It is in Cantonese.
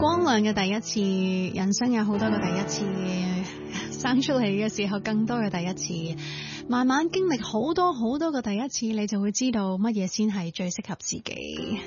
光亮嘅第一次，人生有好多個第一次，生出嚟嘅時候更多嘅第一次，慢慢經歷好多好多個第一次，你就會知道乜嘢先係最適合自己。